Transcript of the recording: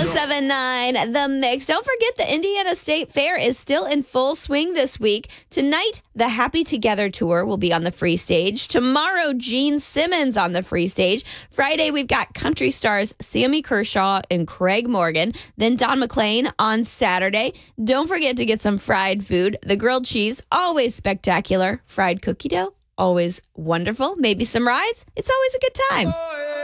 1079 The Mix. Don't forget the Indiana State Fair is still in full swing this week. Tonight, the Happy Together Tour will be on the free stage. Tomorrow, Gene Simmons on the free stage. Friday, we've got country stars Sammy Kershaw and Craig Morgan. Then Don McLean on Saturday. Don't forget to get some fried food. The grilled cheese, always spectacular. Fried cookie dough, always wonderful. Maybe some rides. It's always a good time.